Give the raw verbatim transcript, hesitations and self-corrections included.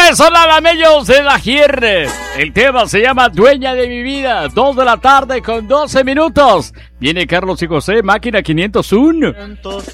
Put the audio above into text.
Ustedes son Alameños de la Gierre. El tema se llama Dueña de mi vida. Dos de la tarde con doce minutos. Viene Carlos y José, máquina quinientos uno.